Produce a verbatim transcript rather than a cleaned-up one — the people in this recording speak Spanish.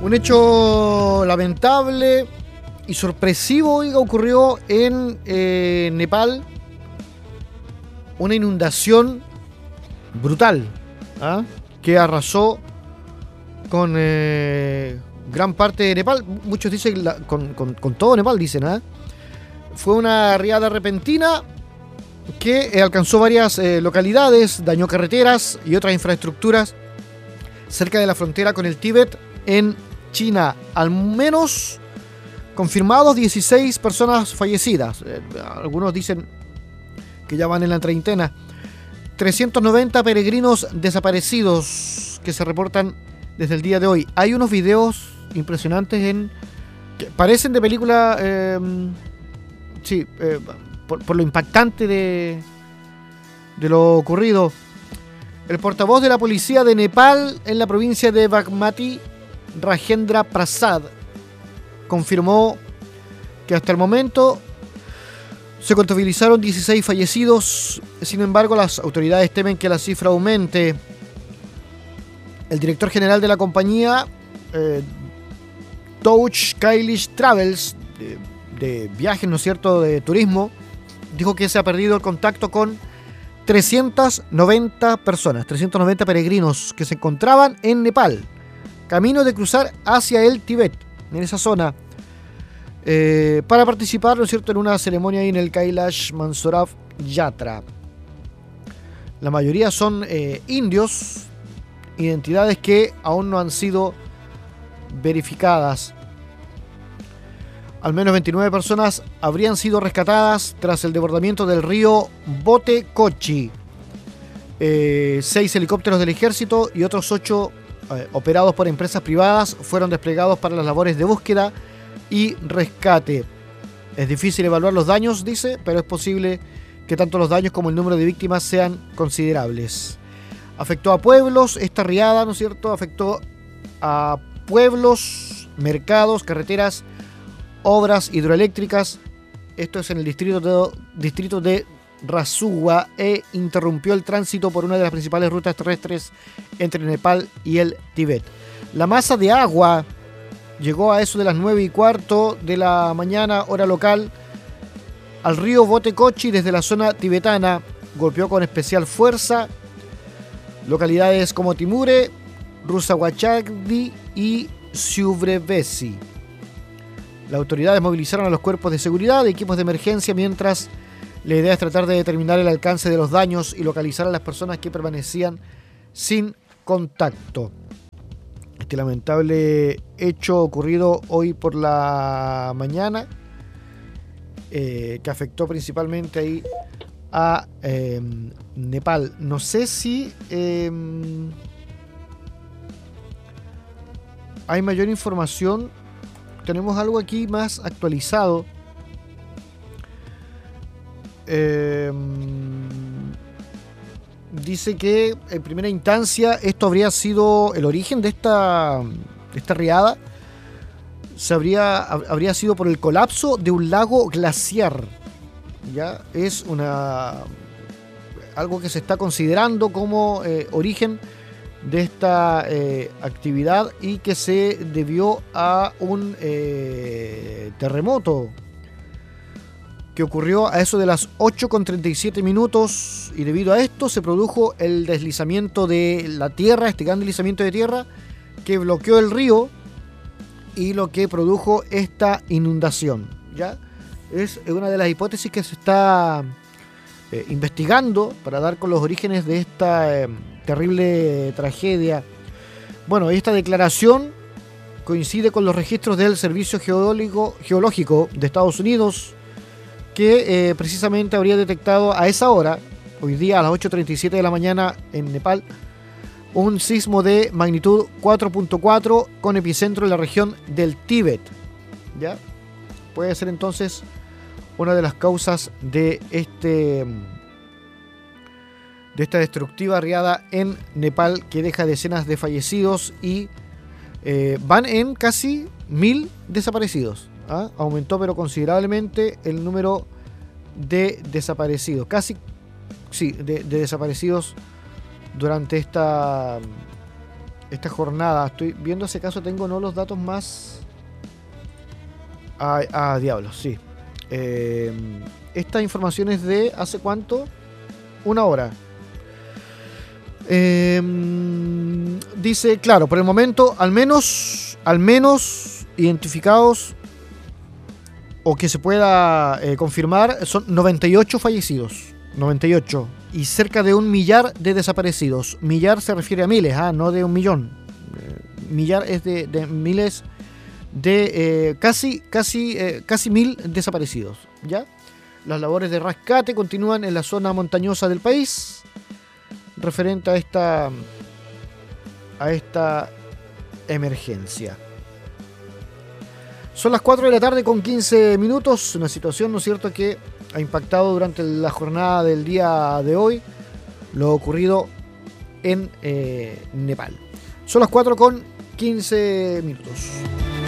Un hecho lamentable y sorpresivo, oiga, ocurrió en eh, Nepal. Una inundación brutal, ¿ah? que arrasó con eh, gran parte de Nepal. Muchos dicen la, con, con, con todo Nepal, dicen. ¿ah? Fue una riada repentina que eh, alcanzó varias eh, localidades, dañó carreteras y otras infraestructuras cerca de la frontera con el Tíbet en China. Al menos confirmados dieciséis personas fallecidas. Eh, algunos dicen que ya van en la treintena. trescientos noventa peregrinos desaparecidos que se reportan desde el día de hoy. Hay unos videos impresionantes en que parecen de película, eh, sí, eh, por, por lo impactante de, de lo ocurrido. El portavoz de la policía de Nepal en la provincia de Bagmati, Rajendra Prasad, confirmó que hasta el momento se contabilizaron dieciséis fallecidos. Sin embargo, las autoridades temen que la cifra aumente. El director general de la compañía, eh, Touch Kailash Travels, de, de viajes, ¿no es cierto?, de turismo, dijo que se ha perdido el contacto con trescientas noventa personas, trescientos noventa peregrinos que se encontraban en Nepal, camino de cruzar hacia el Tíbet, en esa zona, eh, para participar, ¿no es cierto?, en una ceremonia ahí en el Kailash Mansarovar Yatra. La mayoría son eh, indios, identidades que aún no han sido verificadas. Al menos veintinueve personas habrían sido rescatadas tras el desbordamiento del río Bote Kochi. Eh, seis helicópteros del ejército y otros ocho eh, operados por empresas privadas fueron desplegados para las labores de búsqueda y rescate. Es difícil evaluar los daños, dice, pero es posible que tanto los daños como el número de víctimas sean considerables. Afectó a pueblos, esta riada, ¿no es cierto?, afectó a pueblos, mercados, carreteras, obras hidroeléctricas. Esto es en el distrito de, distrito de Rasuwa, e interrumpió el tránsito por una de las principales rutas terrestres entre Nepal y el Tíbet. La masa de agua llegó a eso de las nueve y cuarto de la mañana, hora local, al río Bote Kochi desde la zona tibetana. Golpeó con especial fuerza localidades como Timure, Rusawachagdi y Syuvrevesi. Las autoridades movilizaron a los cuerpos de seguridad y equipos de emergencia, mientras la idea es tratar de determinar el alcance de los daños y localizar a las personas que permanecían sin contacto. Este lamentable hecho ocurrido hoy por la mañana, eh, que afectó principalmente ahí a eh, Nepal. No sé si eh, hay mayor información. Tenemos algo aquí más actualizado. Eh, dice que en primera instancia esto habría sido el origen de esta, de esta riada. Se habría, habría sido por el colapso de un lago glaciar. Ya es una algo que se está considerando como eh, origen de esta eh, actividad, y que se debió a un eh, terremoto que ocurrió a eso de las ocho con treinta y siete minutos, y debido a esto se produjo el deslizamiento de la tierra, este gran deslizamiento de tierra que bloqueó el río y lo que produjo esta inundación. ¿Ya? Es una de las hipótesis que se está eh, investigando para dar con los orígenes de esta eh, terrible tragedia. Bueno, esta declaración coincide con los registros del Servicio Geológico, Geológico de Estados Unidos, que eh, precisamente habría detectado a esa hora, hoy día a las ocho treinta y siete de la mañana en Nepal, un sismo de magnitud cuatro punto cuatro con epicentro en la región del Tíbet. ¿Ya? Puede ser entonces una de las causas de este de esta destructiva riada en Nepal, que deja decenas de fallecidos y eh, van en casi mil desaparecidos. ¿Ah? Aumentó pero considerablemente el número de desaparecidos, casi sí, de, de desaparecidos durante esta esta jornada. Estoy viendo si acaso tengo no los datos más. Ah, ah diablos, sí. Eh, esta información es de ¿hace cuánto? Una hora. Eh, dice, claro, por el momento, al menos, al menos identificados o que se pueda eh, confirmar, son noventa y ocho fallecidos. noventa y ocho. Y cerca de un millar de desaparecidos. Millar se refiere a miles, ¿ah? No de un millón. Eh, millar es de, de miles de eh, casi, casi, eh, casi mil desaparecidos. ¿Ya? Las labores de rescate continúan en la zona montañosa del país, referente a esta, a esta emergencia. Son las cuatro de la tarde con quince minutos. Una situación, ¿no es cierto?, que ha impactado durante la jornada del día de hoy lo ocurrido en eh, Nepal. Son las cuatro con quince minutos.